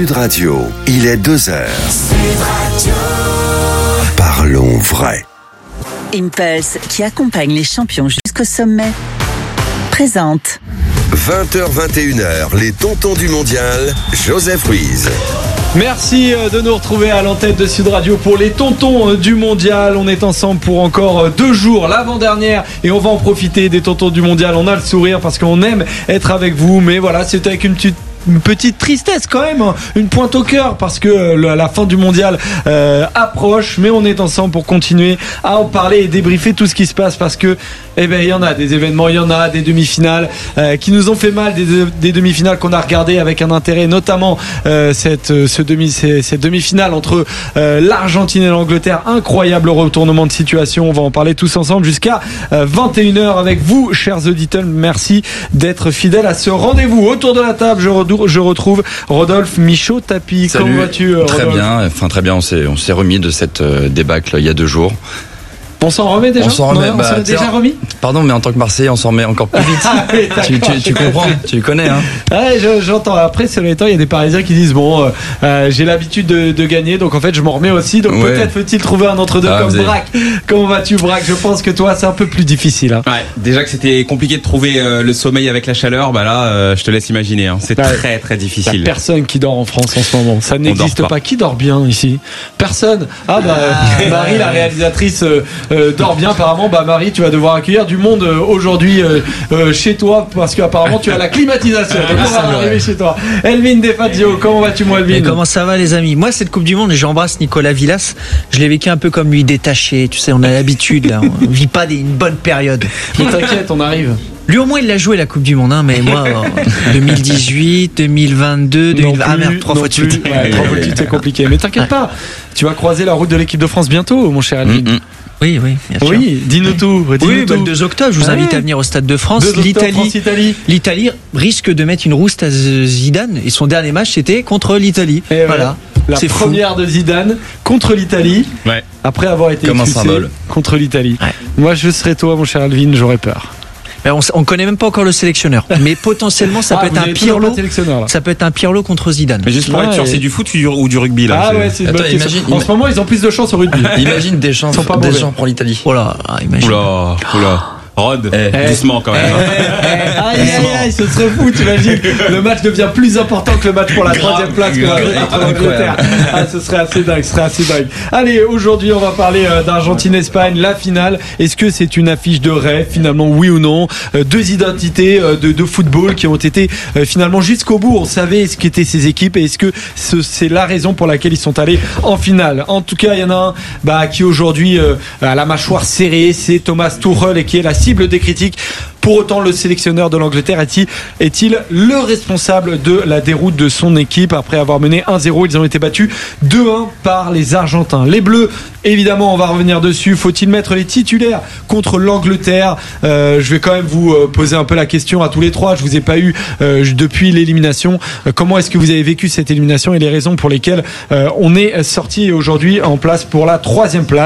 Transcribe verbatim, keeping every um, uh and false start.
Sud Radio, il est deux heures. Sud Radio. Parlons vrai. Impulse, qui accompagne les champions jusqu'au sommet, présente. vingt heures vingt et une heures, les tontons du mondial, Joseph Ruiz. Merci de nous retrouver à l'antenne de Sud Radio pour les tontons du mondial. On est ensemble pour encore deux jours, l'avant-dernière, et on va en profiter des tontons du mondial. On a le sourire parce qu'on aime être avec vous, mais voilà, c'est avec une petite Une petite tristesse quand même, une pointe au cœur parce que la fin du mondial euh, approche, mais on est ensemble pour continuer à en parler et débriefer tout ce qui se passe parce que eh ben il y en a des événements, il y en a des demi-finales euh, qui nous ont fait mal, des, des demi-finales qu'on a regardées avec un intérêt, notamment euh, cette ce demi ces, cette demi-finale entre euh, l'Argentine et l'Angleterre. Incroyable retournement de situation. On va en parler tous ensemble jusqu'à euh, vingt et une heures avec vous, chers auditeurs. Merci d'être fidèles à ce rendez-vous. Autour de la table, je redou- Je retrouve Rodolphe Michaud-Tapi. Salut. Comment vas-tu, Rodolphe ? Très bien, enfin très bien. On s'est, on s'est remis de cette euh, débâcle il y a deux jours. On s'en remet déjà ? On s'en remet. Non, bah, on s'en est déjà tiens, remis ? Pardon, mais en tant que Marseillais, on s'en remet encore plus vite. Ah, oui, tu, tu, tu comprends, tu connais, hein. Ouais, je, j'entends. Après, selon les temps, il y a des Parisiens qui disent bon, euh, euh, j'ai l'habitude de, de gagner, donc en fait, je m'en remets aussi. Donc Ouais. peut-être faut-il trouver un entre-deux Ah, comme vous avez- Braque. Comment vas-tu, Braque ? Je pense que toi, c'est un peu plus difficile. Hein. Ouais, déjà que c'était compliqué de trouver euh, le sommeil avec la chaleur, bah là, euh, je te laisse imaginer. Hein. C'est Ouais. très très Il n'y difficile. a personne qui dort en France en ce moment. Ça n'existe dort pas. pas. Qui dort bien ici ? Personne. Ah bah euh, Marie, la réalisatrice, euh, euh, dort bien. Apparemment, bah Marie, tu vas devoir accueillir du monde euh, aujourd'hui euh, euh, chez toi parce qu'apparemment tu as la climatisation. Donc on va arriver chez toi. Elvin Defazio, comment vas-tu, moi, Elvin ? Et comment ça va, les amis ? Moi, cette Coupe du Monde, et j'embrasse Nicolas Villas, je l'ai vécu un peu comme lui, détaché. Tu sais, on a l'habitude, là. On vit pas des, une bonne période. Mais t'inquiète, on arrive. Lui, au moins, il l'a joué, la Coupe du Monde, hein, mais moi, euh, deux mille dix-huit, deux mille vingt-deux, deux mille vingt... Non Ah plus, merde, trois non fois de plus. suite. Ouais, trois fois de suite, c'est compliqué. Mais t'inquiète pas, tu vas croiser la route de l'équipe de France bientôt, mon cher Elvin. Mm, mm. Oui, oui, bien sûr. Oui, dis-nous tout. Dis-nous Oui, bah, tout. le deux octobre, je vous Ah invite ouais. à venir au Stade de France. deux octobre, L'Italie, France-Italie. l'Italie risque de mettre une rouste à Zidane, et son dernier match, c'était contre l'Italie. Et Voilà. La C'est fou. première de Zidane contre l'Italie, Ouais. après avoir été Comme un expulsé symbole. contre l'Italie. Ouais. Moi, je serais toi, mon cher Elvin, j'aurais peur. Ben, on, s- on connaît même pas encore le sélectionneur, mais potentiellement ça Ah, peut vous être un avez toujours pas Pirlo. de sélectionneur, là. Ça peut être un Pirlo contre Zidane. Mais juste pour Ouais, être sûr, et- c'est du foot ou du, ou du rugby là Ah c'est- ouais, c'est une Attends, bonne question. imagine- En ce moment, ils ont plus de chance au rugby. Imagine Deschamps, Ils sont pas mauvais. Deschamps pour l'Italie. Oh là, ah, imagine. Oula, oula. Rod, Eh. doucement quand même. hein. Aïe, aïe, aïe, ce serait fou, t'imagines. Le match devient plus important que le match pour la troisième place que la grave, contre l'Angleterre. Ah, ce serait assez dingue, ce serait assez dingue. Allez, aujourd'hui, on va parler euh, d'Argentine-Espagne, la finale. Est-ce que c'est une affiche de rêve, finalement, oui ou non ? Euh, Deux identités euh, de, de football qui ont été euh, finalement jusqu'au bout. On savait ce qu'étaient ces équipes et est-ce que ce- c'est la raison pour laquelle ils sont allés en finale. En tout cas, il y en a un bah, qui aujourd'hui euh, a la mâchoire serrée, c'est Thomas Tuchel et qui est la cible des critiques. Pour autant, le sélectionneur de l'Angleterre est-il, est-il le responsable de la déroute de son équipe ? Après avoir mené un zéro, ils ont été battus deux un par les Argentins. Les Bleus, évidemment, on va revenir dessus. Faut-il mettre les titulaires contre l'Angleterre ? euh, Je vais quand même vous euh, poser un peu la question à tous les trois. Je vous ai pas eu euh, depuis l'élimination. Euh, comment est-ce que vous avez vécu cette élimination et les raisons pour lesquelles euh, on est sorti aujourd'hui en place pour la troisième place ?